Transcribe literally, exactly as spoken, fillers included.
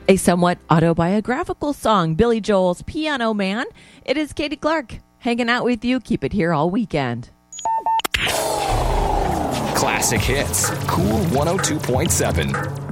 A somewhat autobiographical song, Billy Joel's Piano Man. It is Katie Clark hanging out with you. Keep it here all weekend. Classic hits. Cool one oh two point seven.